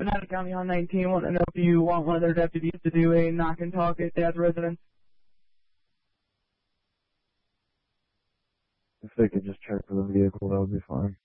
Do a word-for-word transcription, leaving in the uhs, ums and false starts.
Banana County on nineteen, want to know if you want one of their deputies to do a knock and talk at Dad's residence. If they could just check for the vehicle, that would be fine.